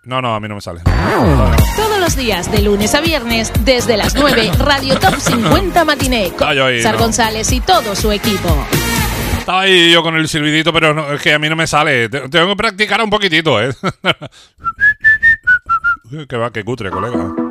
No, a mí no me sale. Todos los días, de lunes a viernes, desde las 9, Radio Top 50 Matiné, con Sar González y todo su equipo. Estaba ahí yo con el silbidito, pero no, es que a mí no me sale. Tengo que practicar un poquitito, ¿eh? Que va, que cutre, colega.